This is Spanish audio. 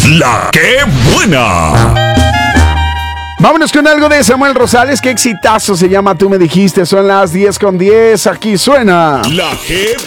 La que buena. Vámonos con algo de Samuel Rosales. Qué exitazo se llama Tú me dijiste. Son las 10:10. Aquí suena La que